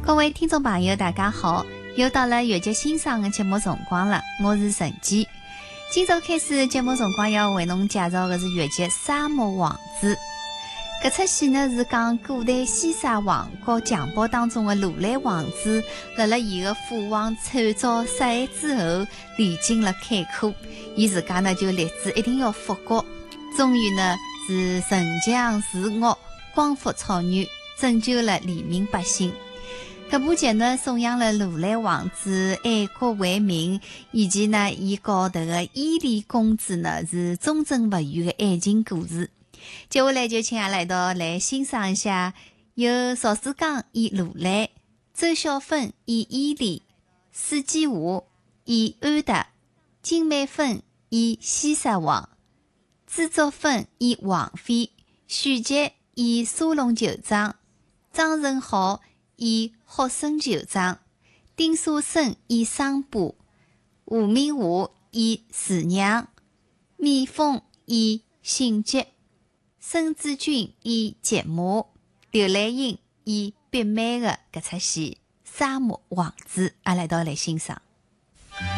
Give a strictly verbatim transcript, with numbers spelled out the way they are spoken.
各位听众朋友大家好，又到了越剧欣赏的节目辰光了，我是陈姬。今朝开始节目辰光要为侬介绍的是越剧《沙漠王子》。搿出戏呢是讲古代西沙王国强暴当中的如来王子，辣辣伊个父王惨遭杀害之后，历经了坎坷，伊自家呢就立志一定要复国，终于呢是城强治恶，光复草原，拯救了黎民百姓。搿部剧呢颂扬了如来王子爱国为民，以及呢伊高头的伊犁公主呢是忠贞不渝的爱情故事。接下来就请阿拉一道来欣赏一下由邵世刚演如来，周小芬演伊犁，史继华演安德，金美芬演西沙王，朱竹芬演王妃，许杰演沙龙酋长，张成浩演霍森酋长，丁沙生演桑巴，吴明华演厨娘，米凤演信吉，申志军演吉马，刘兰英演闭妹的搿出戏《沙漠王子》，阿拉一道来欣赏。